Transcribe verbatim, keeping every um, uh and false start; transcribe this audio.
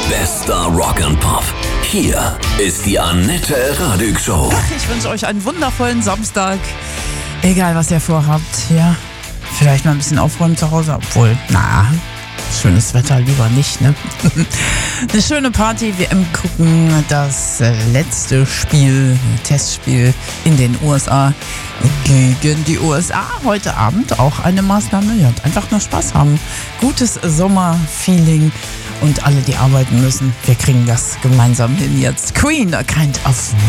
Bester Rock and Pop. Hier ist die Annette Radig Show. Ach, ich wünsche euch einen wundervollen Samstag. Egal, was ihr vorhabt, ja. Vielleicht mal ein bisschen aufräumen zu Hause, obwohl, na, schönes Wetter lieber nicht, ne? Eine schöne Party, W M gucken, das letzte Spiel, Testspiel in den U S A gegen die U S A. Heute Abend auch eine Maßnahme, ja, einfach nur Spaß haben. Gutes Sommerfeeling und alle, die arbeiten müssen, wir kriegen das gemeinsam hin jetzt. Queen, A Kind of